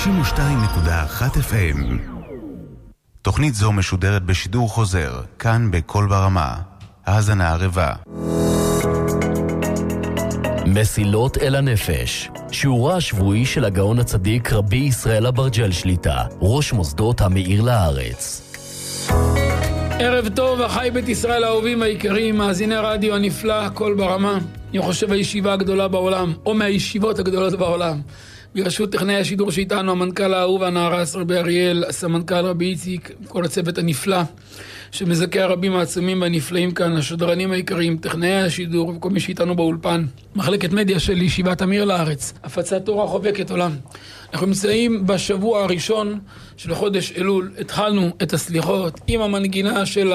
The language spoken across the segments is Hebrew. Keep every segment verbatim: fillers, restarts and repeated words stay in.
תשעים ושתיים נקודה אחת אף אם. תוכנית זו משודרת בשידור חוזר, כאן בכל ברמה. האזנה ערבה. מסילות אל הנפש, שיעורה השבועי של הגאון הצדיק רבי ישראל אברג'ל שליטה, ראש מוסדות המאיר לארץ. ערב טוב, אחי בית ישראל האהובים היקרים, מאזיני הרדיו הנפלא, כל ברמה. אני חושב הישיבה הגדולה בעולם, או מהישיבות הגדולות בעולם. ברשות טכנאי השידור שאיתנו, המנכ"ל האהוב והנערץ רבי אריאל, הסמנכ"ל רבי איציק, כל הצוות הנפלא, שמזכה הרבים העצומים והנפלאים כאן, השדרנים העיקריים, טכנאי השידור וכל מי שאיתנו באולפן. מחלקת מדיה של ישיבת המאיר לארץ, הפצת תורה חובקת עולם. אנחנו נמצאים בשבוע הראשון של חודש אלול, התחלנו את הסליחות עם המנגינה של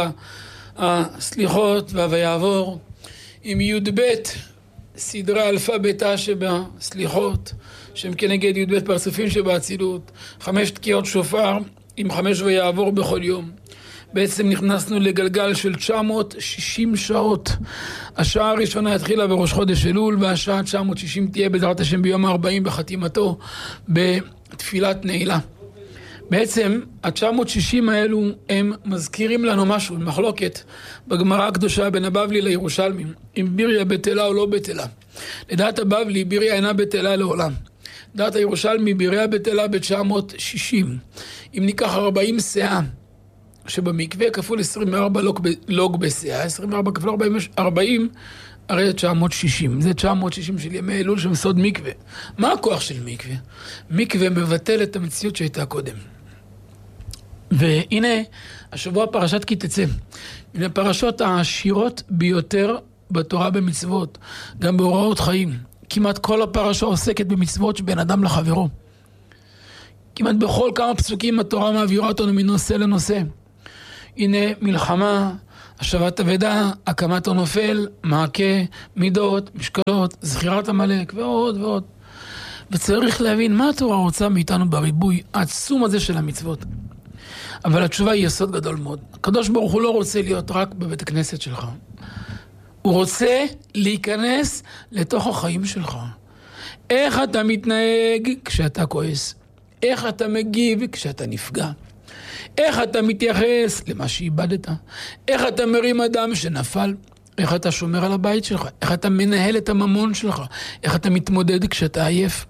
הסליחות והויעבור, עם י"ב סדרה אלפה ביתה שבסליחות, שהם כנגד י"ב פרצופים שבאצילות, חמש תקיעות שופר עם חמש ויעבור בכל יום. בעצם נכנסנו לגלגל של תשע מאות ושישים שעות. השעה הראשונה התחילה בראש חודש אלול, והשעה תשע מאות ושישים תהיה בעזרת השם ביום ה-ארבעים בחתימתו בתפילת נעילה. בעצם ה-תשע מאות ושישים האלו הם מזכירים לנו משהו, מחלוקת בגמרא הקדושה בין הבבלי לירושלמי, אם ביריה בטלה או לא בטלה. לדעת הבבלי ביריה אינה בטלה לעולם. לדעת הירושלמי ביריה בטלה ב-תשע מאות ושישים. אם ניקח ארבעים שאה שבמקווה כפול עשרים וארבע לוג, לוג בשאה, עשרים וארבע כפול ארבעים, ארבעים, הרי תשע מאות ושישים. זה תשע מאות ושישים של ימי אלול שהם סוד מקווה. מה הכוח של מקווה? מקווה מבטל את המציאות שהייתה קודם. והנה, השבוע פרשת כי תצא. מן הפרשות העשירות ביותר בתורה במצוות, גם בהוראות חיים. כמעט כל הפרשה עוסקת במצוות שבין אדם לחברו. כמעט בכל כמה פסוקים התורה מעבירה אותנו מנושא לנושא. הנה מלחמה, השבת אבדה, הקמת הנופל, מעקה, מידות, משקלות, זכירת המלך ועוד ועוד. וצריך להבין מה התורה רוצה מאיתנו בריבוי העצום הזה של המצוות. אבל התשובה היא יסוד גדול מאוד. הקדוש ברוך הוא לא רוצה להיות רק בבית הכנסת שלך. הוא רוצה להיכנס לתוך החיים שלך. איך אתה מתנהג כשאתה כועס? איך אתה מגיב כשאתה נפגע? איך אתה מתייחס למה שאיבדת? איך אתה מרים אדם שנפל? איך אתה שומר על הבית שלך? איך אתה מנהל את הממון שלך? איך אתה מתמודד כשאתה עייף?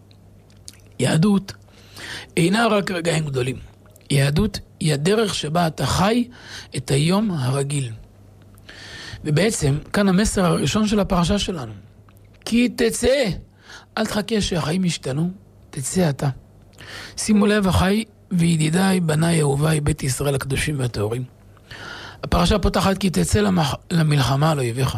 יהדות אינה רק רגעים גדולים. יהדות היא הדרך שבה אתה חי את היום הרגיל. ובעצם כאן המסר הראשון של הפרשה שלנו. כי תצא, אל תחכה שהחיים ישתנו, תצא אתה. שימו לב אחי וידידיי, בניי, אהוביי, בית ישראל הקדושים והטהורים. הפרשה פותחת כי תצא למח... למלחמה לא יביך.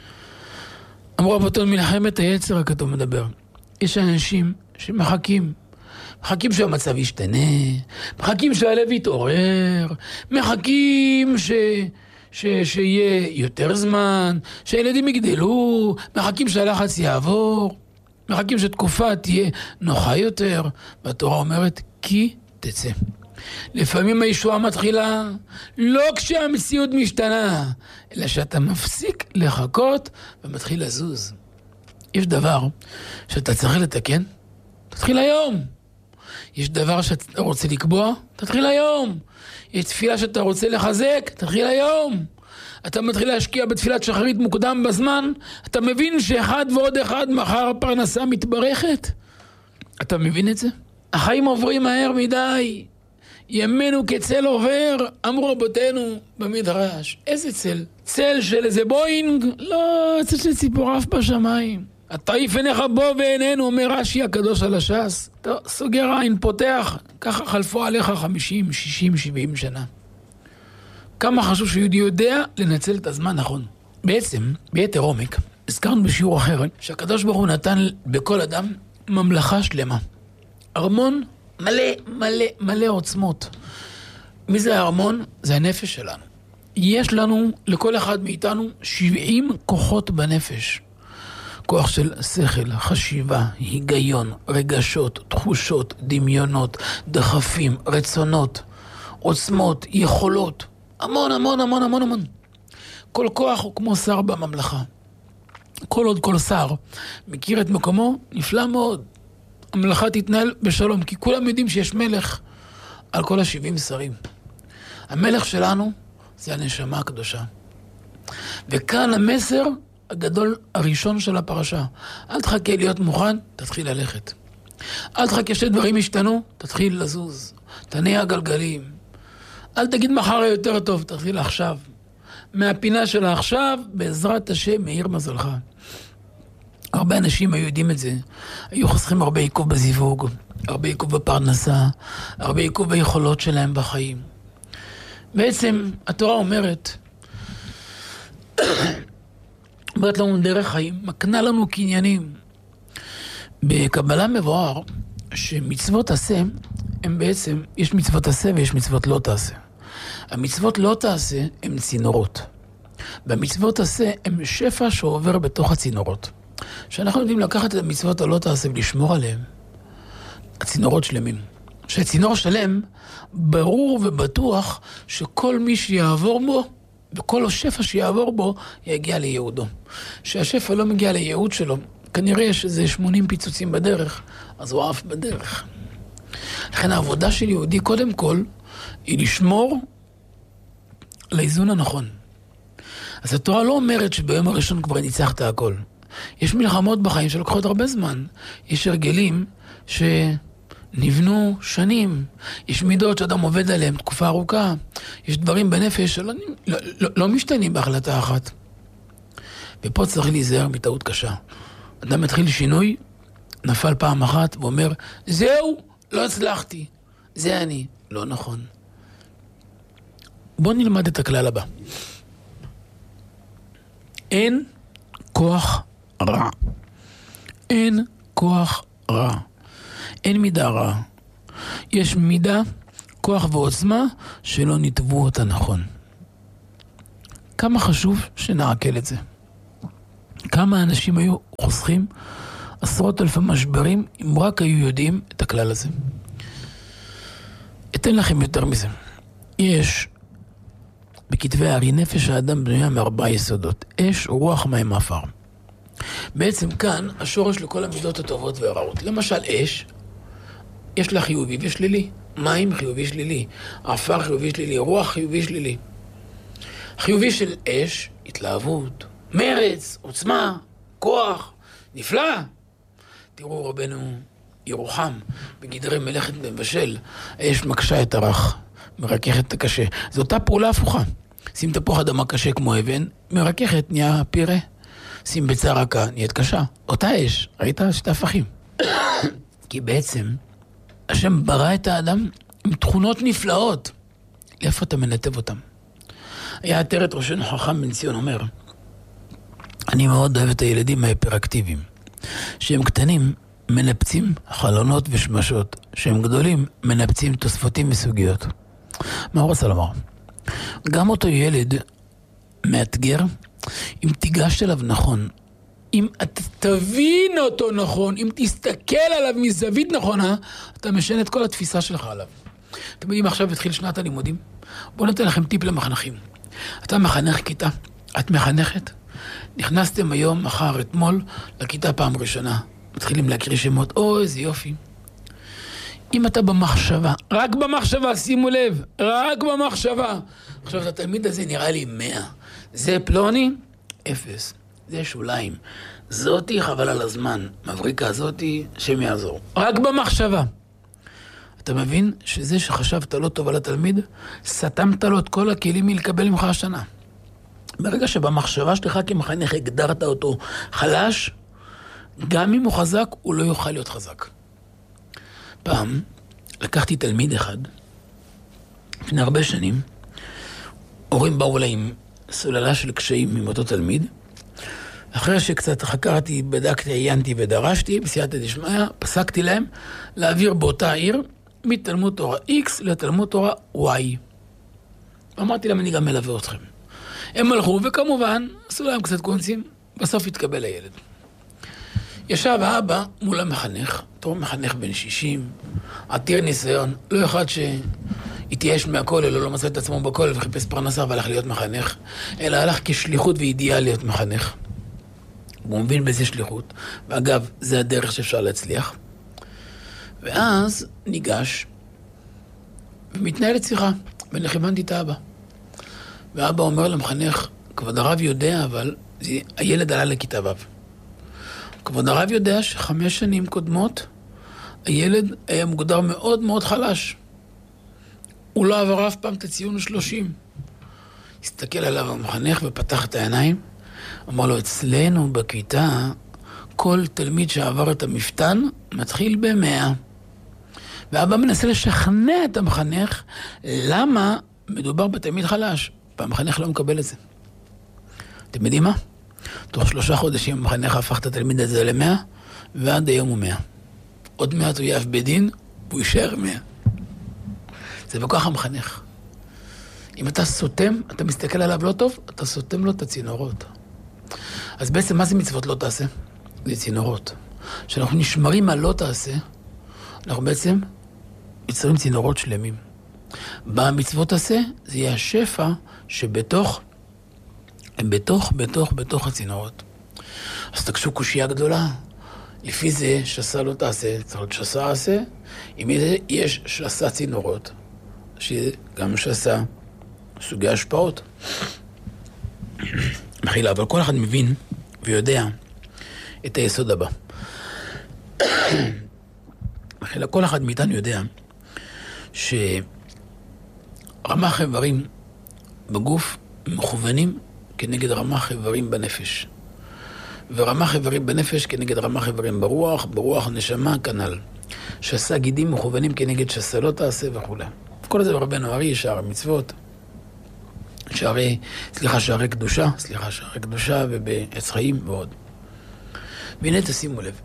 אמרו רבותינו מלחמת היצר הכתוב מדבר. יש אנשים שמחכים, מחכים שהמצב ישתנה, מחכים שהלב יתעורר, מחכים ש... ש... שיהיה יותר זמן, שהילדים יגדלו, מחכים שהלחץ יעבור, מחכים שתקופה תהיה נוחה יותר, והתורה אומרת כי תצא. לפעמים הישועה מתחילה לא כשהמציאות משתנה, אלא שאתה מפסיק לחכות ומתחיל לזוז. יש דבר שאתה צריך לתקן, תתחיל היום. יש דבר שאתה רוצה לקבוע, תתחיל היום. יש תפילה שאתה רוצה לחזק, תתחיל היום. אתה מתחיל להשקיע בתפילת שחרית מוקדם בזמן, אתה מבין שאחד ועוד אחד מחר הפרנסה מתברכת? אתה מבין את זה? החיים עוברים מהר מדי, ימינו כצל עובר, אמרו רבותינו במדרש. איזה צל? צל של איזה בוינג? לא, צל של ציפור עף בשמיים. התעיף עיניך בו ועינינו, אומר רש"י הקדוש על הש"ס. טוב, סוגר עין, פותח, ככה חלפו עליך חמישים, שישים, שבעים שנה. כמה חשוב שיהודי יודע לנצל את הזמן נכון. בעצם, ביתר עומק, הזכרנו בשיעור אחר, שהקדוש ברוך הוא נתן בכל אדם ממלכה שלמה. ארמון מלא, מלא, מלא עוצמות. מי זה הארמון? זה הנפש שלנו. יש לנו, לכל אחד מאיתנו, שבעים כוחות בנפש. כוח של שכל, חשיבה, היגיון, רגשות, תחושות, דמיונות, דחפים, רצונות, עוצמות, יכולות. המון, המון, המון, המון, המון. כל כוח הוא כמו שר בממלכה. כל עוד כל שר מכיר את מקומו, נפלא מאוד. המלאכה תתנהל בשלום, כי כולם יודעים שיש מלך על כל השבעים שרים. המלך שלנו זה הנשמה הקדושה. וכאן המסר הגדול הראשון של הפרשה. אל תחכה להיות מוכן, תתחיל ללכת. אל תחכה שדברים ישתנו, תתחיל לזוז. תניע הגלגלים. אל תגיד מחר יותר טוב, תתחיל עכשיו. מהפינה של עכשיו, בעזרת השם, מאיר מזלך. הרבה אנשים היו יודעים את זה. היו חוסכים הרבה עיכוב בזיווג, הרבה עיכוב בפרנסה, הרבה עיכוב ביכולות שלהם בחיים. בעצם התורה אומרת, אומרת לנו דרך חיים, מקנה לנו קניינים. בקבלה מבואר שמצוות עשה, הם בעצם, יש מצוות עשה ויש מצוות לא תעשה. המצוות לא תעשה הם צינורות. במצוות עשה הם שפע שעובר בתוך הצינורות. שאנחנו יודעים לקחת את המצוות הלא תעשה ולשמור עליהם, הצינורות שלמים. שהצינור שלם ברור ובטוח שכל מי שיעבור בו, וכל השפע שיעבור בו, יגיע ליהודו. שהשפע לא מגיע לייעוד שלו, כנראה שזה שמונים פיצוצים בדרך, אז הוא עף בדרך. לכן העבודה של יהודי קודם כל, היא לשמור לאיזון הנכון. אז התורה לא אומרת שביום הראשון כבר ניצחת הכל. יש מלחמות בחיים שלוקחות הרבה זמן. יש הרגלים שנבנו שנים. יש מידות שאדם עובד עליהם תקופה ארוכה. יש דברים בנפש שלא לא, לא, לא משתנים בהחלטה אחת. ופה צריך להיזהר מטעות קשה. אדם מתחיל שינוי, נפל פעם אחת ואומר, זהו, לא הצלחתי. זה אני. לא נכון. בוא נלמד את הכלל הבא. אין כוח רע. אין כוח רע. אין מידה רע. יש מידה, כוח ועוצמה שלא נתבו אותה נכון. כמה חשוב שנעכל את זה. כמה אנשים היו חוסכים עשרות אלפי משברים אם רק היו יודעים את הכלל הזה. אתן לכם יותר מזה. יש בכתבי הארי נפש האדם בנויה מארבעה יסודות. אש, רוח, מים, עפר. בעצם כאן השורש לכל המידות הטובות והרעות. למשל אש, יש לה חיובי ושלילי. מים חיובי שלילי. עפר חיובי שלילי. רוח חיובי שלילי. חיובי של אש, התלהבות, מרץ, עוצמה, כוח, נפלא. תראו רבנו ירוחם, בגדרי מלאכת מבשל, האש מקשה את הרך, מרככת את הקשה. זו אותה פעולה הפוכה. שים תפוח אדמה קשה כמו אבן, מרככת, נהיה פירה. שים ביצה רכה, נהיית קשה. אותה אש, ראית? שתי הפכים. כי בעצם, השם ברא את האדם עם תכונות נפלאות. לאיפה אתה מנתב אותם? היה עטרת ראשנו חכם בן ציון אומר, אני מאוד אוהב את הילדים ההיפראקטיביים. שהם קטנים, מנפצים חלונות ושמשות. שהם גדולים, מנפצים תוספותים וסוגיות. מה הוא רוצה לומר? גם אותו ילד מאתגר, אם תיגש אליו נכון, אם אתה תבין אותו נכון, אם תסתכל עליו מזווית נכונה, אתה משנה את כל התפיסה שלך עליו. אתם יודעים, עכשיו התחיל שנת הלימודים. בואו ניתן לכם טיפ למחנכים. אתה מחנך כיתה, את מחנכת, נכנסתם היום, מחר, אתמול, לכיתה פעם ראשונה. מתחילים להקריא שמות, או איזה יופי. אם אתה במחשבה, רק במחשבה, שימו לב, רק במחשבה. עכשיו, התלמיד הזה נראה לי מאה. זה פלוני, אפס. זה שוליים. זאתי חבל על הזמן. מבריקה זאתי, שם יעזור. רק במחשבה. אתה מבין שזה שחשבת לא טוב על התלמיד, סתמת לו את כל הכלים מלקבל ממך השנה. ברגע שבמחשבה שלך כמחנך הגדרת אותו חלש, גם אם הוא חזק, הוא לא יוכל להיות חזק. פעם לקחתי תלמיד אחד, לפני הרבה שנים, הורים באו אליי עם סוללה של קשיים עם אותו תלמיד, אחרי שקצת חקרתי, בדקתי, עיינתי ודרשתי, בסייעתא דשמיא, פסקתי להם להעביר באותה עיר, מתלמוד תורה X לתלמוד תורה Y. אמרתי להם, אני גם מלווה אתכם. הם הלכו, וכמובן, עשו להם קצת קונצים, בסוף התקבל הילד. ישב האבא מול המחנך, תור מחנך בן שישים, עתיר ניסיון, לא אחד שהתייאש מהכל, אלא לא מצא את עצמו בכל וחיפש פרנסה והלך להיות מחנך, אלא הלך כשליחות ואידיאל להיות מחנך. הוא מבין באיזה שליחות, ואגב, זה הדרך שאפשר להצליח. ואז ניגש, ומתנהלת שיחה, ואני כיוונתי את האבא. ואבא אומר למחנך, כבוד הרב יודע, אבל הילד עלה לכיתה ו'. כבוד הרב יודע שחמש שנים קודמות, הילד היה מוגדר מאוד מאוד חלש. הוא לא עבר אף פעם את הציון שלושים. הסתכל עליו המחנך ופתח את העיניים, אמר לו, אצלנו בכיתה, כל תלמיד שעבר את המפתן מתחיל במאה. ואבא מנסה לשכנע את המחנך, למה מדובר בתלמיד חלש? והמחנך לא מקבל את זה. אתם יודעים מה? תוך שלושה חודשים המחנך הפך את התלמיד הזה למאה, ועד היום הוא מאה. עוד מעט הוא יאף בדין, והוא יישאר מאה. זה בכוח המחנך. אם אתה סותם, אתה מסתכל עליו לא טוב, אתה סותם לו את הצינורות. אז בעצם מה זה מצוות לא תעשה? זה צינורות. כשאנחנו נשמרים על לא תעשה, אנחנו בעצם יצרים צינורות שלמים. במצוות תעשה, זה יהיה השפע שבתוך, בתוך, בתוך, בתוך הצינורות. אז תקשו קושייה גדולה. לפי זה שסה לא תעשה, צריך להיות שסה עשה. אם יש שסה צינורות, שגם שסה סוגי השפעות. מחילה, אבל כל אחד מבין ויודע את היסוד הבא. מחילה, כל אחד מאיתנו יודע שרמ"ח איברים בגוף מכוונים כנגד רמ"ח איברים בנפש. ורמ"ח איברים בנפש כנגד רמ"ח איברים ברוח, ברוח נשמה כנ"ל. שסה גידים מכוונים כנגד שסה לא תעשה וכו'. כל זה ברבנו ארי, שער המצוות, שערי, סליחה, שערי קדושה, סליחה, שערי קדושה ובעץ חיים ועוד. והנה תשימו לב.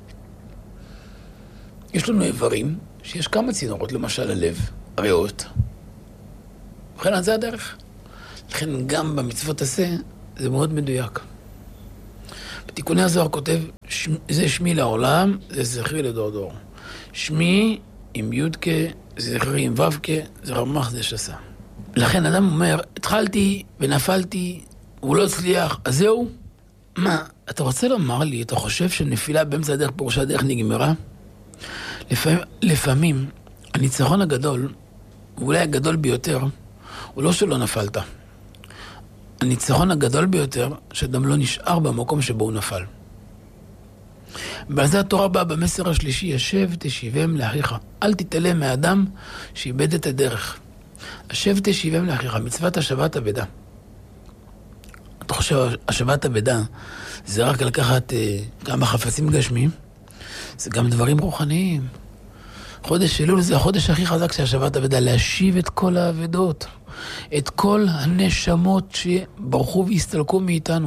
יש לנו איברים שיש כמה צינורות, למשל הלב, הריאות. ובכן, זה הדרך. לכן גם במצוות עשה זה מאוד מדויק. בתיקוני הזוהר כותב, זה שמי לעולם, זה זכרי לדור דור. שמי עם יודקה, זכרי עם וובקה, זה רמ"ח, זה שסה. לכן אדם אומר, התחלתי ונפלתי, הוא לא הצליח, אז זהו. מה, אתה רוצה לומר לי, אתה חושב שנפילה באמצע הדרך פירושה הדרך נגמרה? לפעמים, לפעמים הניצחון הגדול, ואולי הגדול ביותר, הוא לא שלא נפלת. הניצחון הגדול ביותר, שאדם לא נשאר במקום שבו הוא נפל. ועל זה התורה באה במסר השלישי, ישב תשיבם לאחיך. אל תתעלם מהאדם שאיבד את הדרך. השב תשיבם לאחיך, מצוות השבת אבדה. אתה חושב, השבת אבדה זה רק לקחת אה, כמה חפצים גשמיים? זה גם דברים רוחניים. חודש אלול זה החודש הכי חזק של השבת אבדה, להשיב את כל האבדות, את כל הנשמות שברחו והסתלקו מאיתנו.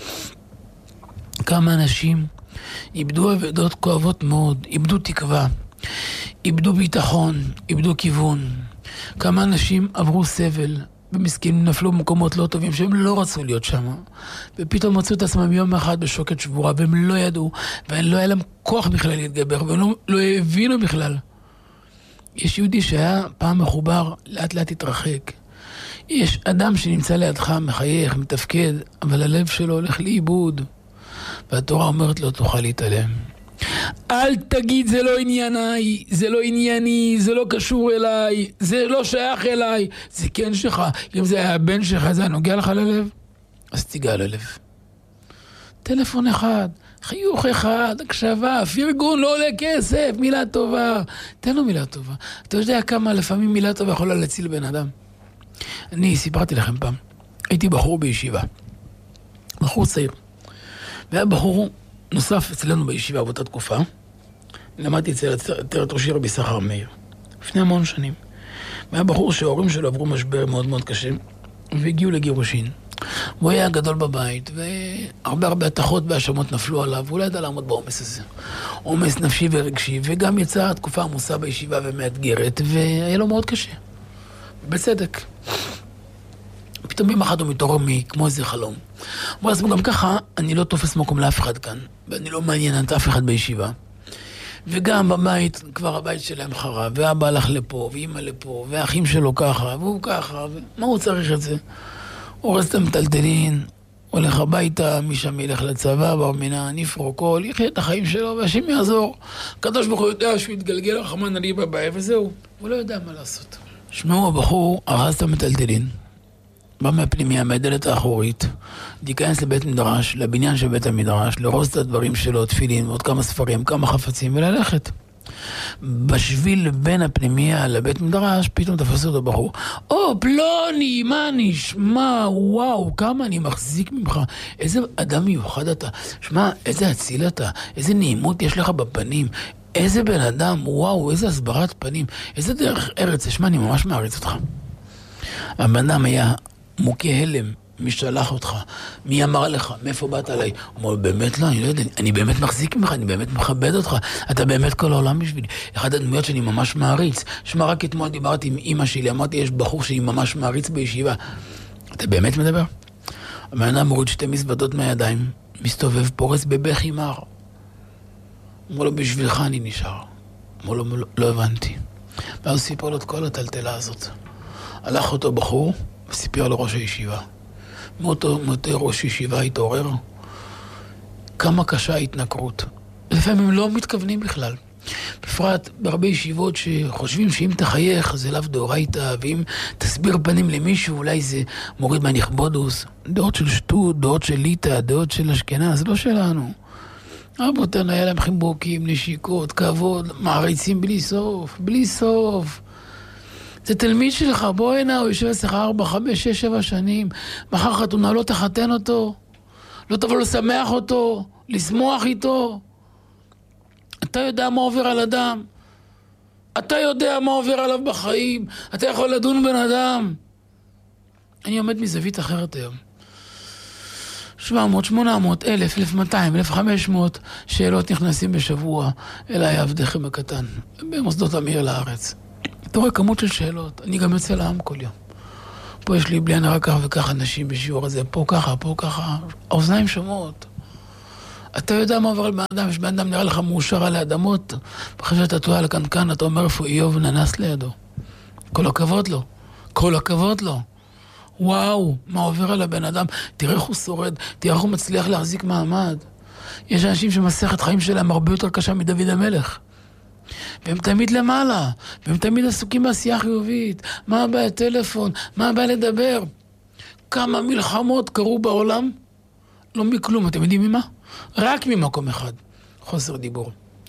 כמה אנשים איבדו אבדות כואבות מאוד, איבדו תקווה, איבדו ביטחון, איבדו כיוון. כמה אנשים עברו סבל, ומסכנים נפלו במקומות לא טובים שהם לא רצו להיות שם, ופתאום מצאו את עצמם יום אחד בשוקת שבורה, והם לא ידעו, ולא היה להם כוח בכלל להתגבר, והם לא, לא הבינו בכלל. יש יהודי שהיה פעם מחובר, לאט לאט התרחק. יש אדם שנמצא לידך, מחייך, מתפקד, אבל הלב שלו הולך לאיבוד. והתורה אומרת לו, תוכל להתעלם. אל תגיד, זה לא ענייני, זה לא ענייני, זה לא קשור אליי, זה לא שייך אליי, זה כן שלך. אם זה היה הבן שלך, זה נוגע לך ללב, אז תיגע ללב. טלפון אחד, חיוך אחד, הקשבה, פרגון, לא עולה כסף, מילה טובה. תן לו מילה טובה. אתה יודע כמה לפעמים מילה טובה יכולה להציל בן אדם. אני סיפרתי לכם פעם, הייתי בחור בישיבה, בחור צעיר, והיה בחור נוסף אצלנו בישיבה באותה תקופה, למדתי אצל תרת ראשי רבי סחר מאיר, לפני המון שנים. והיה בחור שההורים שלו עברו משבר מאוד מאוד קשה, והגיעו לגירושין. הוא היה גדול בבית, והרבה הרבה התחות והאשמות נפלו עליו, והוא לא ידע לעמוד בעומס הזה. עומס נפשי ורגשי, וגם יצאה תקופה עמוסה בישיבה ומאתגרת, והיה לו מאוד קשה. בצדק. פתאום ביום אחד הוא מתעורר מי, כמו איזה חלום. הוא אומר, גם ככה, אני לא תופס מקום לאף אחד כאן, ואני לא מעניין את אף אחד בישיבה. וגם בבית, כבר הבית שלהם חרב, ואבא הלך לפה, ואמא לפה, והאחים שלו ככה, והוא ככה, ומה הוא צריך את זה? הוא הורס את המטלטלין, הולך הביתה, משם ילך לצבא, בר מינה, נפרוקו, יחיה את החיים שלו, והשם יעזור. הקדוש ברוך הוא יודע שהוא יתגלגל רחמן עלי בבית, וזהו. הוא לא יודע מה לעשות. שמעו, הבחור הרס את המטלטלין, בא מהפנימיה, מהדלת האחורית, להיכנס לבית מדרש, לבניין של בית המדרש, לרוז את הדברים שלו, תפילין, עוד כמה ספרים, כמה חפצים, וללכת. בשביל בין הפנימיה לבית מדרש, פתאום תפסו אותו בחור. או, פלוני, מה נשמע? וואו, כמה אני מחזיק ממך. איזה אדם מיוחד אתה. שמע, איזה הציל אתה. איזה נעימות יש לך בפנים. איזה בן אדם, וואו, איזה הסברת פנים. איזה דרך ארץ. שמע, אני ממש מעריץ אותך. הבן אדם היה מוקי הלם. מי שלח אותך? מי אמר לך? מאיפה באת עליי? הוא אומר, באמת לא, אני לא יודע, אני באמת מחזיק ממך, אני באמת מכבד אותך, אתה באמת כל העולם בשבילי. אחד הדמויות שאני ממש מעריץ. שמע, רק אתמול דיברתי עם אמא שלי, אמרתי, יש בחור שהיא ממש מעריץ בישיבה. אתה באמת מדבר? המענה מוריד שתי מזוודות מהידיים, מסתובב, פורס בבכי מר. אמרו לו, בשבילך אני נשאר. אמרו לו, לא, לא הבנתי. ואז סיפר לו את כל הטלטלה הזאת. הלך אותו בחור, וסיפר לו ראש הישיבה. מאותו, מאותו ראש ישיבה התעורר, כמה קשה ההתנכרות. לפעמים הם לא מתכוונים בכלל. בפרט בהרבה ישיבות שחושבים שאם תחייך זה לאו דאורייתא, ואם תסביר פנים למישהו אולי זה מוריד מהנכבודוס. דעות של שטות, דעות של ליטא, דעות של אשכנז, זה לא שלנו. רבותינו היה להם חיבוקים, נשיקות, כבוד, מעריצים בלי סוף, בלי סוף. זה תלמיד שלך, בוא הנה, הוא יושב אצלך ארבע, חמש, שש, שבע שנים, מחר חתונה לא תחתן אותו, לא תבוא לשמח אותו, לשמוח איתו. אתה יודע מה עובר על אדם, אתה יודע מה עובר עליו בחיים, אתה יכול לדון בן אדם. אני עומד מזווית אחרת היום. שבע מאות, שמונה מאות, אלף, אלף מאתיים, אלף וחמש מאות שאלות נכנסים בשבוע אליי עבדכם הקטן, במוסדות אמיר לארץ. אתה רואה כמות של שאלות, אני גם יוצא לעם כל יום. פה יש לי בלי הנראה כך וכך אנשים בשיעור הזה, פה ככה, פה ככה, האוזניים שומעות. אתה יודע מה עובר על בן אדם, יש בן אדם נראה לך מאושר על האדמות, אחרי שאתה טועה על הקנקן, אתה אומר איפה איוב ננס לידו. כל הכבוד לו, כל הכבוד לו. וואו, מה עובר על הבן אדם, תראה איך הוא שורד, תראה איך הוא מצליח להחזיק מעמד. יש אנשים שמסכת חיים שלהם הרבה יותר קשה מדוד המלך. והם תמיד למעלה, והם תמיד עסוקים בעשייה חיובית. מה הבעיה טלפון? מה הבעיה לדבר? כמה מלחמות קרו בעולם? לא מכלום, אתם יודעים ממה? רק ממקום אחד, חוסר דיבור.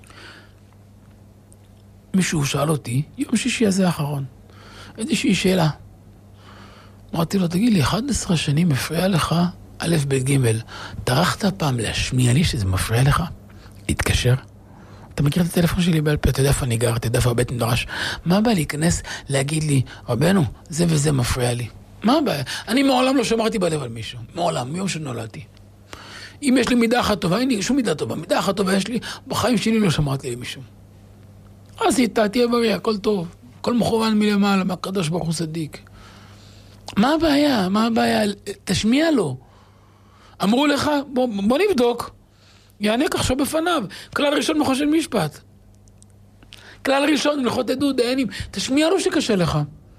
מישהו שאל אותי, יום שישי הזה האחרון, איזושהי שאלה. אמרתי לו, תגיד לי, אחת עשרה שנים מפריע לך, א' ב' ג', טרחת פעם להשמיע לי שזה מפריע לך? להתקשר? אתה מכיר את הטלפון שלי בעל פה, אתה יודע איפה אני גר, אתה יודע איפה בית מדרש. מה הבעיה להיכנס, להגיד לי, רבנו, זה וזה מפריע לי? מה הבעיה? אני מעולם לא שמרתי בלב על מישהו. מעולם, מיום שנולדתי. אם יש לי מידה אחת טובה, אין לי שום מידה טובה. מידה אחת טובה יש לי, בחיים שלי לא שמרתי למישהו. אז איתה, תהיה בריא, הכל טוב. הכל מכוון מלמעלה, מהקדוש ברוך הוא צדיק. מה הבעיה? מה הבעיה? תשמיע לו. אמרו לך, בוא, בוא נבדוק. יענה כחשו בפניו. כלל ראשון מחושן משפט. כלל ראשון, מלכות עדות, דיינים. תשמיע לו שקשה לך.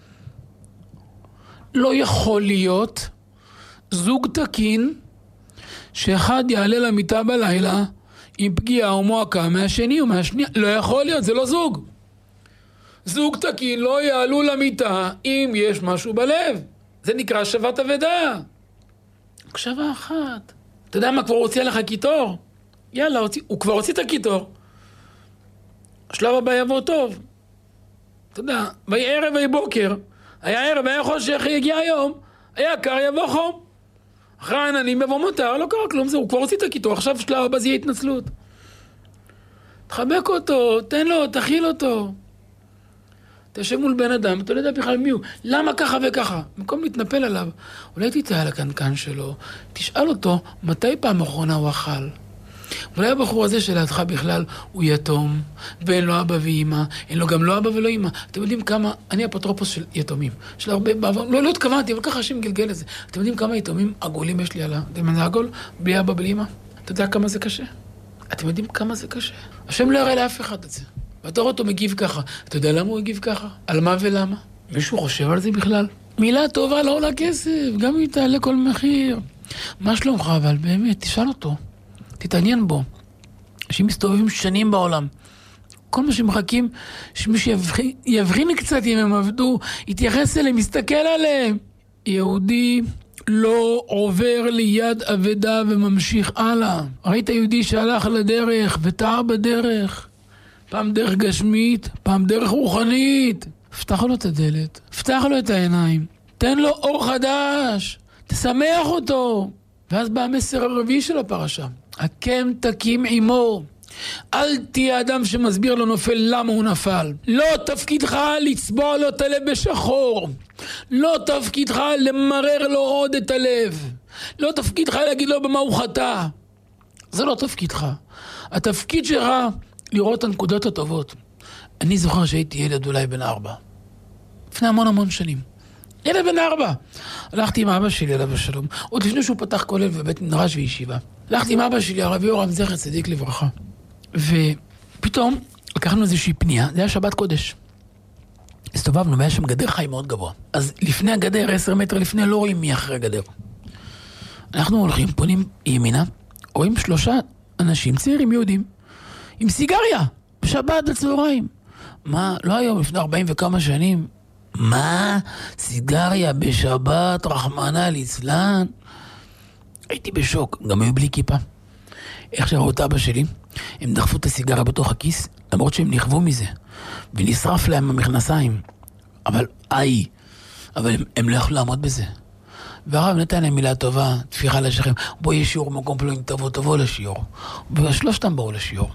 לא יכול להיות זוג תקין שאחד יעלה למיטה בלילה עם פגיעה או מועקה מהשני או מהשני. לא יכול להיות, זה לא זוג. זוג תקין לא יעלו למיטה אם יש משהו בלב. זה נקרא שבת אבדה. הקשבה אחת. אתה יודע מה כבר הוציא לך קיטור? יאללה, הוציא, הוא כבר הוציא את הקיטור. השלב הבא יבוא טוב. אתה יודע, ויהי ערב ויהי בוקר. היה ערב, היה חושך, יגיע היום. היה קר, יבוא חום. אחרי העננים יבוא מותר, לא קרה כלום, זה, הוא כבר הוציא את הקיטור. עכשיו שלב הבא זה יהיה התנצלות. תחבק אותו, תן לו, תכיל אותו. תשב מול בן אדם, אתה לא יודע בכלל מי הוא. למה ככה וככה? במקום להתנפל עליו, אולי תתאה על הקנקן שלו, תשאל אותו מתי פעם אחרונה הוא אכל. אולי הבחור הזה שלדך בכלל הוא יתום, ואין לו אבא ואמא, אין לו גם לא אבא ולא אמא. אתם יודעים כמה, אני אפוטרופוס של יתומים, של הרבה בעבר, לא, לא התכוונתי, אבל ככה השם גלגל את זה. אתם יודעים כמה יתומים עגולים יש לי על ה... אתם יודעים מה זה עגול? בלי אבא, בלי אמא? אתה יודע כמה זה קשה? אתם יודעים כמה זה קשה? השם לא יראה לאף אחד את זה. ואתה רואה אותו מגיב ככה. אתה יודע למה הוא הגיב ככה? על מה ולמה? מישהו חושב על זה בכלל? מילה טובה לא עולה כסף, גם אם תעלה כל מחיר. מה שלומך? אבל באמת, תשאל אותו. תתעניין בו. אנשים מסתובבים שנים בעולם. כל מה שמחכים, שמישהו יבחין, יבחין קצת אם הם עבדו, יתייחס אליהם, יסתכל עליהם. יהודי לא עובר ליד עבדה וממשיך הלאה. ראית יהודי שהלך לדרך וטעה בדרך. פעם דרך גשמית, פעם דרך רוחנית. פתח לו את הדלת, פתח לו את העיניים, תן לו אור חדש, תשמח אותו. ואז בא המסר הרביעי של הפרשה. הקם תקים עמו. אל תהיה אדם שמסביר לו נופל למה הוא נפל. לא תפקידך לצבוע לו את הלב בשחור. לא תפקידך למרר לו עוד את הלב. לא תפקידך להגיד לו במה הוא חטא. זה לא תפקידך. התפקיד שלך לראות את הנקודות הטובות. אני זוכר שהייתי ילד אולי בן ארבע. לפני המון המון שנים. ילד בן ארבע. הלכתי עם אבא שלי עליו השלום. עוד לפני שהוא פתח כולל בבית מדרש וישיבה. הלכתי עם אבא שלי, הרב יורם זכר צדיק לברכה. ופתאום לקחנו איזושהי פנייה, זה היה שבת קודש. הסתובבנו, והיה שם גדר חי מאוד גבוה. אז לפני הגדר, עשר מטר לפני, לא רואים מי אחרי הגדר. אנחנו הולכים, פונים ימינה, רואים שלושה אנשים צעירים יהודים, עם סיגריה, בשבת בצהריים. מה, לא היום, לפני ארבעים וכמה שנים. מה? סיגריה בשבת, רחמנא ליצלן? הייתי בשוק, גם היו בלי כיפה. איך שראו את אבא שלי, הם דחפו את הסיגריה בתוך הכיס, למרות שהם נכוו מזה, ונשרף להם המכנסיים. אבל, איי, אבל הם, הם לא יכלו לעמוד בזה. והרב נתן להם מילה טובה, תפיחה לשכם, בוא יש שיעור מקום פלואים, תבוא, תבוא לשיעור. ושלושתם באו לשיעור.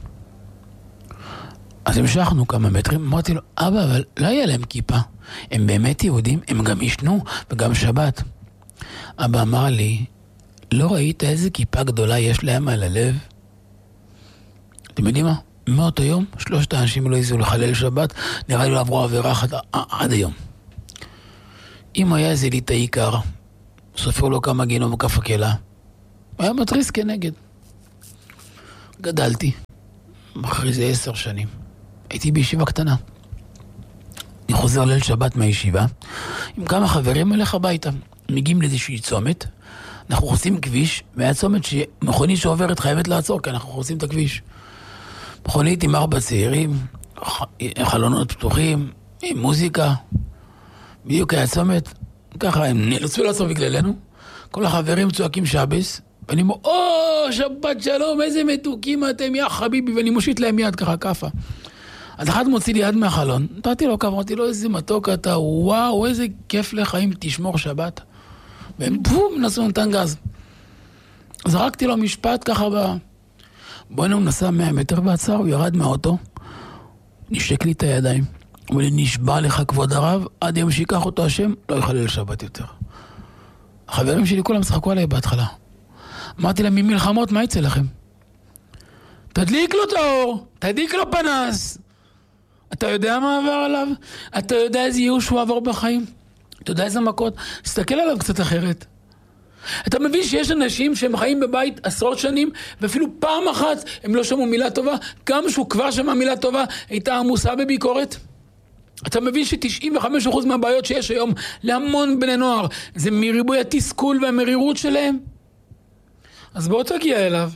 אז המשכנו כמה מטרים, אמרתי לו, אבא, אבל לא היה להם כיפה. הם באמת יהודים, הם גם ישנו, וגם שבת. אבא אמר לי, לא ראית איזה כיפה גדולה יש להם על הלב? אתם יודעים מה? מאותו יום, שלושת האנשים לא יזו לחלל שבת, נראה לי לא עברו עבירה אחת עד היום. אם היה איזה ליטה עיקר, סופר לו כמה גינו וכף הקלה, היה מטריס כנגד. גדלתי, אחרי זה עשר שנים. הייתי בישיבה קטנה. אני חוזר ליל שבת מהישיבה, עם כמה חברים הולך הביתה. מגיעים לאיזושהי צומת, אנחנו חוסים כביש, מהצומת שמכונית שעוברת חייבת לעצור, כי אנחנו חוסים את הכביש. מכונית עם ארבע צעירים, חלונות פתוחים, עם מוזיקה. בדיוק היה צומת, ככה הם נאלצו לעצור בגללנו. כל החברים צועקים שבס, ואני אומר, או, שבת שלום, איזה מתוקים אתם, יא חביבי, ואני מושיט להם יד ככה, כפה. אז אחד מוציא לי יד מהחלון, נתתי לו ככה, אמרתי לו, איזה מתוק אתה, וואו, איזה כיף לך אם תשמור שבת. והם בום, נסו נתן גז. זרקתי לו משפט ככה ב... בואי הוא נסע מאה מטר ועצר, הוא ירד מהאוטו, נשק לי את הידיים. הוא נשבע לך כבוד הרב, עד יום שיקח אותו השם, לא יחלל שבת יותר. החברים שלי כולם שחקו עליי בהתחלה. אמרתי להם, ממלחמות, מה יצא לכם? תדליק לו את האור, תדליק לו פנס. אתה יודע מה עבר עליו? אתה יודע איזה ייאוש הוא עבר בחיים? אתה יודע איזה מכות? תסתכל עליו קצת אחרת. אתה מבין שיש אנשים שהם חיים בבית עשרות שנים, ואפילו פעם אחת הם לא שמעו מילה טובה, גם שהוא כבר שמע מילה טובה, הייתה עמוסה בביקורת? אתה מבין ש-תשעים וחמישה אחוז מהבעיות שיש היום להמון בני נוער, זה מריבוי התסכול והמרירות שלהם? אז בואו תגיע אליו.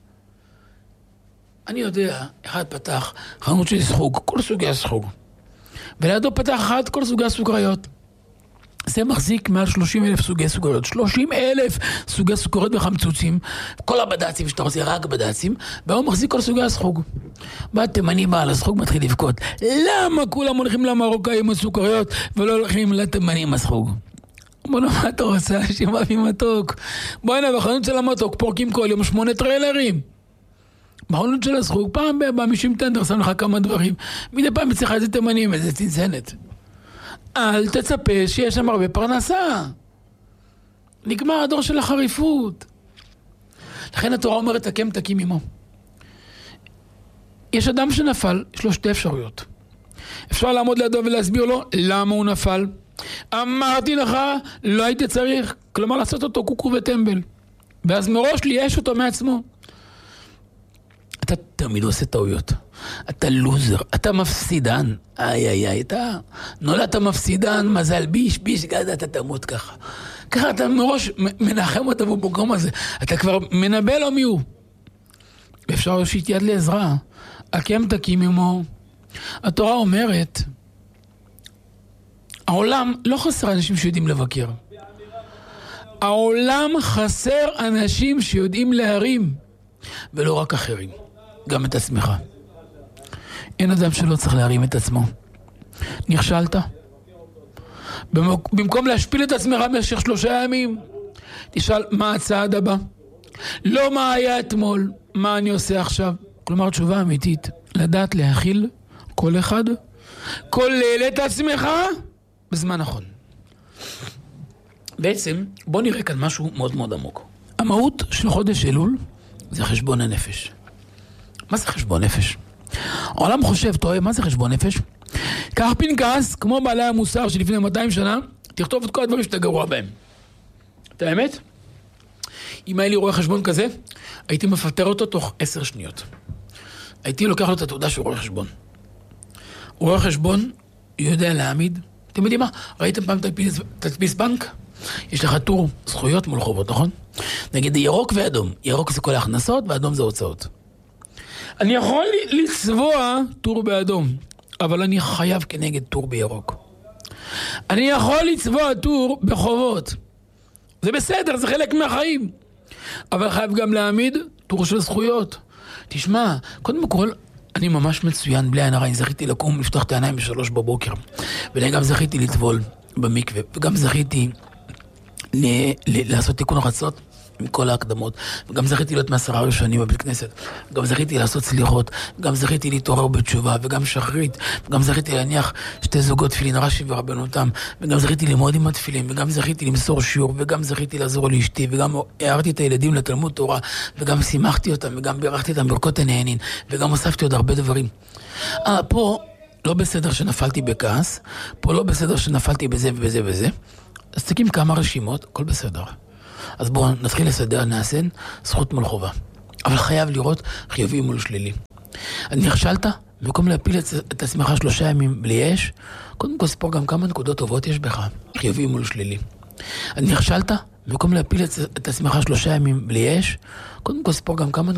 אני יודע, אחד פתח חנות של סחוג, כל סוגי הסחוג. ולידו פתח אחד כל סוגי הסוכריות. זה מחזיק מעל שלושים אלף סוגי סוכריות. שלושים אלף סוגי סוכריות וחמצוצים. כל הבד"צים שאתה רוצה, רק בד"צים. והוא מחזיק כל סוגי הסחוג. בא תימני בעל הסחוג מתחיל לבכות. למה כולם הולכים למרוקאי עם הסוכריות ולא הולכים לתימני עם הסחוג? בוא נו, מה אתה רוצה? שמאפי מתוק. בוא הנה, בחנות של המתוק פורקים כל יום שמונה טריילרים. בחנות של הסחוג, פעם בא מישהו טנדר, שם לך כמה דברים. מדי פעם מצליחה איזה תימנים, איזה צנצנת. אל תצפה שיש שם הרבה פרנסה. נגמר הדור של החריפות. לכן התורה אומרת, הקם תקים עמו. יש אדם שנפל, יש לו שתי אפשרויות. אפשר לעמוד לידו ולהסביר לו למה הוא נפל. אמרתי לך, לא היית צריך, כלומר לעשות אותו קוקו וטמבל. ואז מראש לייש אותו מעצמו. אתה תמיד עושה טעויות. אתה לוזר, אתה מפסידן. איי איי איי, אתה נולדת מפסידן, מזל ביש, ביש גדה, אתה תמות ככה. ככה אתה מראש מנחם אותה במקום הזה. אתה כבר מנבא לו מי הוא. ואפשר להושיט יד לעזרה. הקם תקים עמו. התורה אומרת, העולם לא חסר אנשים שיודעים לבקר. העולם חסר אנשים שיודעים להרים, ולא רק אחרים, גם את עצמך. אין אדם שלא צריך להרים את עצמו. נכשלת? במקום להשפיל את עצמך במשך שלושה ימים, תשאל מה הצעד הבא. לא מה היה אתמול, מה אני עושה עכשיו. כלומר, תשובה אמיתית, לדעת להכיל כל אחד, כולל את עצמך, בזמן נכון. בעצם, בוא נראה כאן משהו מאוד מאוד עמוק. המהות של חודש אלול זה חשבון הנפש. מה זה חשבון נפש? העולם חושב, טועה, מה זה חשבון נפש? קח פנקס, כמו בעלי המוסר שלפני מאתיים שנה, תכתוב את כל הדברים שאתה גרוע בהם. את האמת? אם היה לי רואה חשבון כזה, הייתי מפטר אותו תוך עשר שניות. הייתי לוקח לו את התעודה של רואה חשבון. רואה חשבון יודע להעמיד. אתם יודעים מה? ראיתם פעם תדפיס בנק? יש לך טור זכויות מול חובות, נכון? נגיד ירוק ואדום. ירוק זה כל ההכנסות ואדום זה הוצאות. אני יכול לצבוע טור באדום, אבל אני חייב כנגד טור בירוק. אני יכול לצבוע טור בחובות. זה בסדר, זה חלק מהחיים. אבל חייב גם להעמיד טור של זכויות. תשמע, קודם כל, אני ממש מצוין, בלי עין הרע. אני זכיתי לקום, לפתוח את העיניים בשלוש בבוקר. ואני גם זכיתי לטבול במקווה, וגם זכיתי ל- ל- לעשות תיקון חצות עם כל ההקדמות, וגם זכיתי להיות מעשרה ראשונים בבית כנסת, וגם זכיתי לעשות סליחות, וגם זכיתי להתעורר בתשובה, וגם שחרית, וגם זכיתי להניח שתי זוגות תפילין רש"י ורבנותם, וגם זכיתי ללמוד עם התפילין, וגם זכיתי למסור שיעור, וגם זכיתי לעזור לאשתי, וגם הערתי את הילדים לתלמוד תורה, וגם שימחתי אותם, וגם בירכתי אותם ברכות הנהנין, וגם הוספתי עוד הרבה דברים. אה, פה לא בסדר שנפלתי בכעס, פה לא בסדר שנפלתי בזה ובזה ובזה, אז תקים כמה רשימות, הכל בסדר. אז בואו נתחיל לסדר, נעשן, זכות מול חובה. אבל חייב לראות חיובי מול שלילי. נכשלת, במקום להפיל את עצמך שלושה ימים בלי אש, קודם כל ספור גם כמה נקודות טובות יש בך, חיובי מול שלילי. נכשלת, במקום להפיל את עצמך שלושה ימים בלי אש, קודם כל ספור גם כמה